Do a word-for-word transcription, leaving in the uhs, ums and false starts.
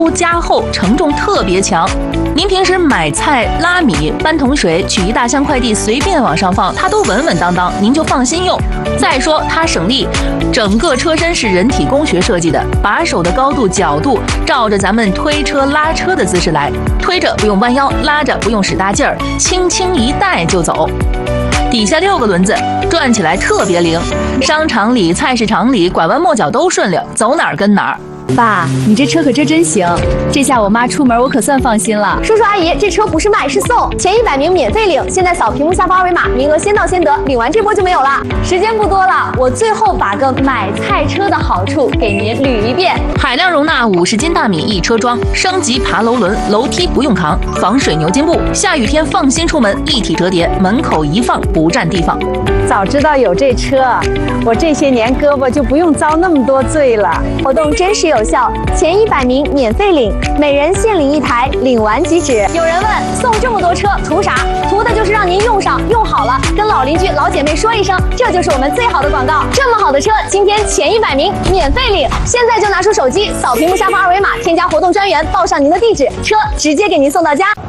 加厚，承重特别强。您平时买菜、拉米、搬桶水、取一大箱快递，随便往上放，它都稳稳当当，您就放心用。再说它省力，整个车身是人体工学设计的，把手的高度、角度照着咱们推车、拉车的姿势来，推着不用弯腰，拉着不用使大劲儿，轻轻一带就走。底下六个轮子，转起来特别灵，商场里、菜市场里拐弯抹角都顺溜，走哪儿跟哪儿。 爸，你这车可真真行，这下我妈出门我可算放心了。 叔叔阿姨，这车不是卖是送，前一百名免费领，现在扫屏幕下方二维码，名额先到先得，领完这波就没有了。时间不多了，我最后把个买菜车的好处给您捋一遍： 海量容纳五十斤大米一车装，升级爬楼轮，楼梯不用扛，防水牛津布，下雨天放心出门，一体折叠，门口一放不占地方。 早知道有这车，我这些年胳膊就不用遭那么多罪了。 活动真实有效，前一百名免费领，每人限领一台，领完即止。有人问，送这么多车图啥？图的就是让您用上，用好了，跟老邻居、老姐妹说一声，这就是我们最好的广告。这么好的车，今天前一百名免费领，现在就拿出手机扫屏幕下方二维码，添加活动专员，报上您的地址，车直接给您送到家。